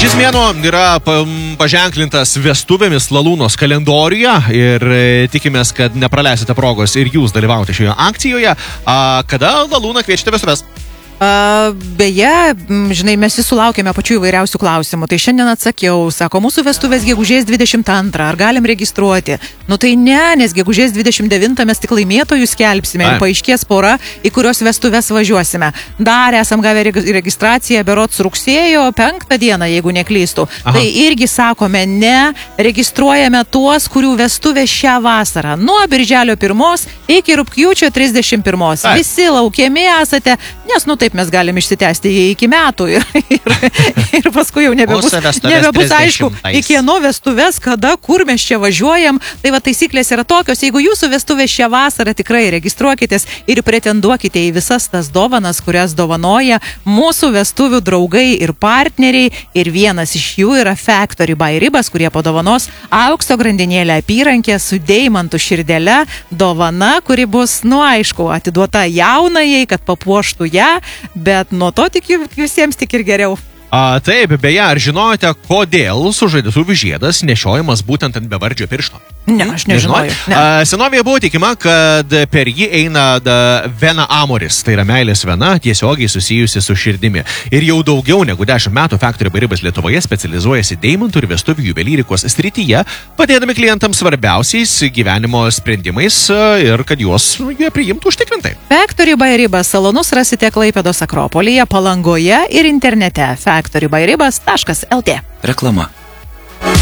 Šis mėnuo yra paženklintas vestuvėmis Lalūnos kalendoriuje ir tikimės, kad nepraleisite progos ir jūs dalyvauti šioje akcijoje. Kada Lalūna kviečiate vestuves? Beje, žinai, mes vis sulaukėme pačių įvairiausių klausimų. Tai šiandien atsakiau, sako, mūsų vestuvės gegužės 22, ar galim registruoti? Nu tai ne, nes gegužės 29 mes tik laimėtojus skelbsime ir paaiškės pora, į kurios vestuvės važiuosime. Dar esam gavę registraciją berods rugsėjo 5 dieną, jeigu neklystų. Tai irgi sakome, ne, registruojame tuos, kurių vestuvės šią vasarą. Nuo birželio 1 iki rugpjūčio 31. Visi laukiami esate, nes, nu taip mes galim išsitęsti iki metų ir paskui jau nebebus aišku, į kieno vestuves, kada, kur mes čia važiuojam. Tai va taisyklės yra tokios, jeigu jūsų vestuvės šią vasarą, tikrai registruokitės ir pretenduokite į visas tas dovanas, kurias dovanoja mūsų vestuvių draugai ir partneriai, ir vienas iš jų yra Factory by Ribas, kurie padovanos aukso grandinėlę apyrankę su deimantų širdele, dovana, kuri bus, nu aišku, atiduota jaunajai, kad papuoštų ją, bet nuo to tik visiems tik ir geriau. Taip, beje, ar žinojote, kodėl sužadėtuvių žiedas nešiojamas būtent ant bevardžio piršto? Ne, aš nežinojau. Senovėje buvo tikima, kad per jį eina vena amoris, tai yra meilės vena, tiesiogiai susijusi su širdimi. Ir jau daugiau negu 10 metų Factory by Ribas Lietuvoje specializuojasi deimantų ir vestuvių juvelyrikos srityje, padėdami klientams svarbiausiais gyvenimo sprendimais ir kad juos jie priimtų užtikrintai. Factory by Ribas salonus rasite Klaipėdos Akropolyje, Palangoje ir internete factorybyribas.lt. Reklama.